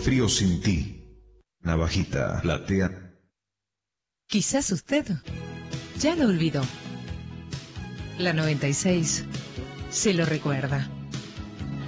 Frío sin ti. Navajita platea. Quizás usted ya lo olvidó. La 96 se lo recuerda.